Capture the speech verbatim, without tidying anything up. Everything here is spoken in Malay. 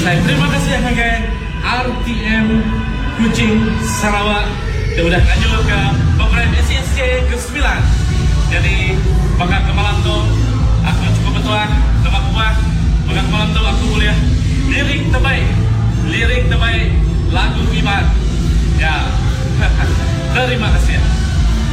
selesai. Terima kasih ya kawan R T M Kuching Sarawak. Dia udah lanjut ke program S C S K ke sembilan. Jadi bangga ke malam tu aku cukup betuan lemak buah. Bangga ke malam tu aku boleh lirik terbaik, lirik terbaik lagu Iman. Ya. Terima kasih.